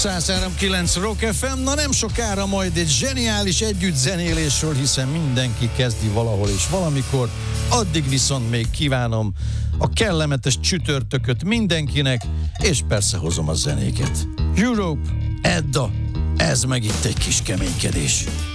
103.9 Rock FM, na nem sokára majd egy zseniális együttzenélésről, hiszen mindenki kezdi valahol és valamikor, addig viszont még kívánom a kellemetes csütörtököt mindenkinek, és persze hozom a zenéket. Europe, Edda, ez meg itt egy kis keménykedés.